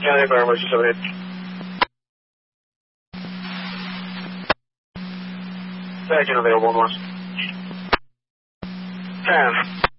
County Fire Emergency 78. 10 available, North. 10.